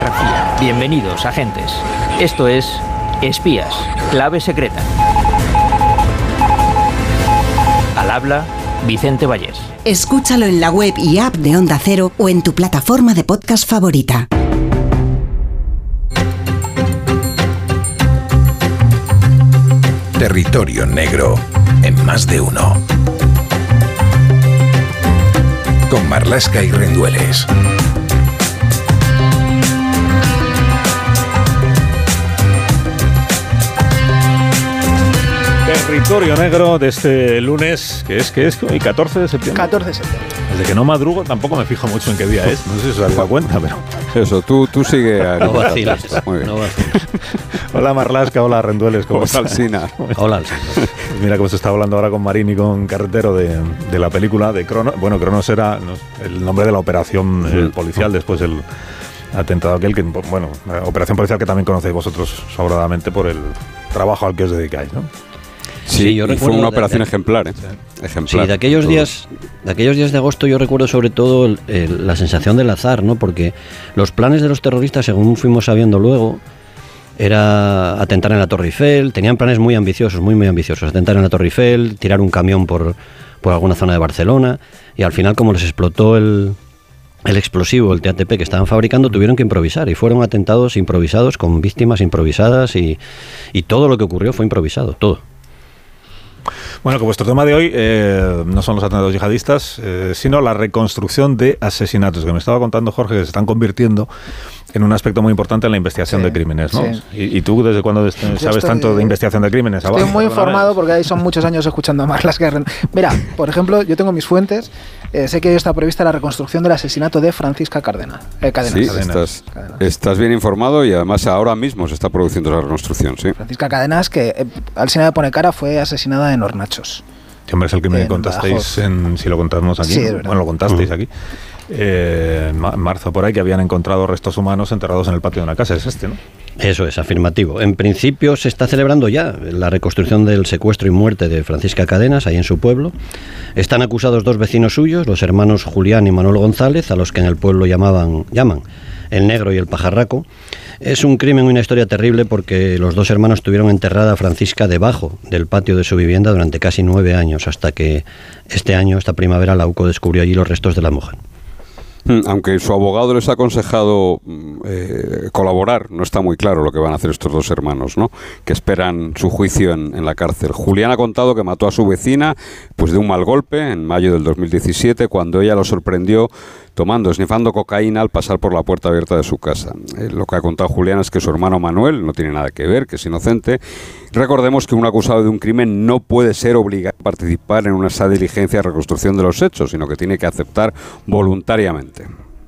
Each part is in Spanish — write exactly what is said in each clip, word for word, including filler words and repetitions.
Bienvenidos, agentes. Esto es Espías, clave secreta. Al habla, Vicente Vallés. Escúchalo en la web y app de Onda Cero o en tu plataforma de podcast favorita. Territorio Negro, en Más de Uno. Con Marlaska y Rendueles. Territorio Negro de este lunes, que es que es hoy catorce de septiembre. catorce de septiembre. Desde que no madrugo tampoco me fijo mucho en qué día es. No sé si os habéis dado cuenta, pero... Eso, tú, tú sigue a... No vacilas. Muy bien. No vacilas. Hola Marlaska, hola Rendueles. ¿Cómo Hola, estás? Alsina. Hola, Alsina. Mira cómo se está hablando ahora con Marín y con Carretero de, de la película de Cronos. Bueno, Cronos era no, el nombre de la operación Sí. eh, policial después del atentado aquel, que, bueno, operación policial que también conocéis vosotros sobradamente por el trabajo al que os dedicáis, ¿no? Sí, Sí, yo y fue recuerdo una de- operación de- ejemplar, ¿eh? Sí, Ejemplar. de aquellos Todo. días, de aquellos días de agosto yo recuerdo sobre todo el- el- la sensación del azar, ¿no? Porque los planes de los terroristas, según fuimos sabiendo luego, era atentar en la Torre Eiffel. Tenían planes muy ambiciosos, muy muy ambiciosos. Atentar en la Torre Eiffel, tirar un camión por, por alguna zona de Barcelona, y al final, como les explotó el, el explosivo, el T A T P que estaban fabricando, tuvieron que improvisar, y fueron atentados improvisados con víctimas improvisadas, y, y todo lo que ocurrió fue improvisado, todo. Bueno, que vuestro tema de hoy eh, no son los atentados yihadistas, eh, sino la reconstrucción de asesinatos, que me estaba contando Jorge, que se están convirtiendo en un aspecto muy importante en la investigación Sí, de crímenes, ¿no? sí. ¿Y, y tú desde cuándo sabes estoy- tanto de investigación de crímenes? Estoy Abajo, muy perdóname. informado porque ahí son muchos años escuchando a Marlaska. Mira, por ejemplo, yo tengo mis fuentes. Eh, sé que hoy está prevista la reconstrucción del asesinato de Francisca Cárdenas. Eh, Cadenas. Sí, Cadenas. estás, Cadenas. estás bien informado y además ahora mismo se está produciendo la reconstrucción, sí. Francisca Cadenas, que eh, Alsina de Pone Cara, fue asesinada en Hornachos. Sí, hombre, es el crimen que En contasteis, Badajoz. en, si lo contamos aquí, Sí, ¿no? es verdad. Bueno, lo contasteis aquí, eh, en ma- marzo por ahí, que habían encontrado restos humanos enterrados en el patio de una casa, es este, ¿no? Eso es, afirmativo. En principio se está celebrando ya la reconstrucción del secuestro y muerte de Francisca Cadenas, ahí en su pueblo. Están acusados dos vecinos suyos, los hermanos Julián y Manuel González, a los que en el pueblo llamaban, llaman el Negro y el Pajarraco. Es un crimen y una historia terrible porque los dos hermanos tuvieron enterrada a Francisca debajo del patio de su vivienda durante casi nueve años, hasta que este año, esta primavera, la U C O descubrió allí los restos de la mujer. Mm, Aunque su abogado les ha aconsejado mm, eh, colaborar, no está muy claro lo que van a hacer estos dos hermanos, ¿no? Que esperan su juicio en, en la cárcel. Julián ha contado que mató a su vecina pues de un mal golpe en mayo del dos mil diecisiete, cuando ella lo sorprendió tomando, esnifando cocaína al pasar por la puerta abierta de su casa. Eh, lo que ha contado Julián es que su hermano Manuel no tiene nada que ver, que es inocente. Recordemos que un acusado de un crimen no puede ser obligado a participar en una esa diligencia de reconstrucción de los hechos, sino que tiene que aceptar voluntariamente.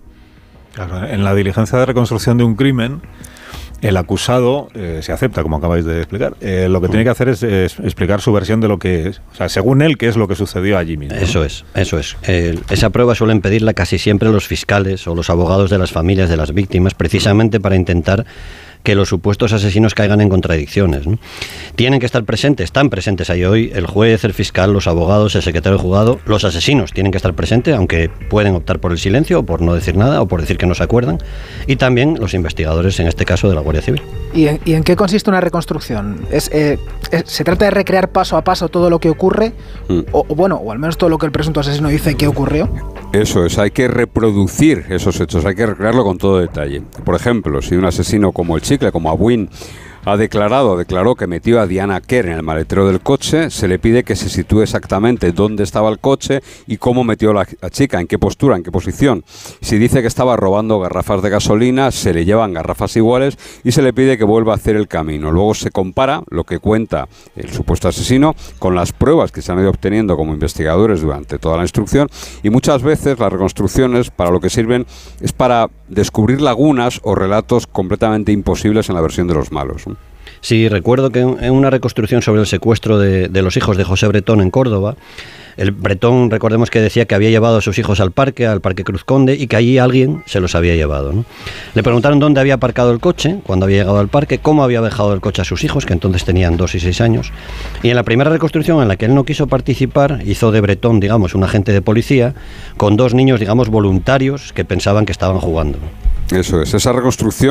Claro, en la diligencia de reconstrucción de un crimen, el acusado eh, se acepta, como acabáis de explicar. Eh, lo que tiene que hacer es, es explicar su versión de lo que es, o sea, según él, qué es lo que sucedió allí mismo, ¿no? Eso es, eso es. Eh, esa prueba suelen pedirla casi siempre los fiscales o los abogados de las familias de las víctimas, precisamente para intentar que los supuestos asesinos caigan en contradicciones, ¿no? Tienen que estar presentes, están presentes ahí hoy el juez, el fiscal, los abogados, el secretario del juzgado, los asesinos tienen que estar presentes, aunque pueden optar por el silencio o por no decir nada o por decir que no se acuerdan, y también los investigadores, en este caso de la Guardia Civil. ¿Y en, y en qué consiste una reconstrucción? ¿Es, eh, es- ¿Se trata de recrear paso a paso todo lo que ocurre? Mm. O, o bueno, o al menos todo lo que el presunto asesino dice que ocurrió. Eso es, hay que reproducir esos hechos, hay que recrearlo con todo detalle. Por ejemplo, si un asesino como el Chicle, como Abuin, ha declarado, declaró que metió a Diana Kerr en el maletero del coche, se le pide que se sitúe exactamente dónde estaba el coche y cómo metió a la, la chica, en qué postura, en qué posición. Si dice que estaba robando garrafas de gasolina, se le llevan garrafas iguales y se le pide que vuelva a hacer el camino. Luego se compara lo que cuenta el supuesto asesino con las pruebas que se han ido obteniendo como investigadores durante toda la instrucción, y muchas veces las reconstrucciones para lo que sirven es para descubrir lagunas o relatos completamente imposibles en la versión de los malos, ¿no? Sí, recuerdo que en una reconstrucción sobre el secuestro de, de los hijos de José Bretón en Córdoba, el Bretón, recordemos que decía que había llevado a sus hijos al parque, al Parque Cruz Conde, y que allí alguien se los había llevado, ¿no? Le preguntaron dónde había aparcado el coche, cuando había llegado al parque, cómo había dejado el coche a sus hijos, que entonces tenían dos y seis años, y en la primera reconstrucción en la que él no quiso participar, hizo de Bretón, digamos, un agente de policía, con dos niños, digamos, voluntarios, que pensaban que estaban jugando. Eso es, esa reconstrucción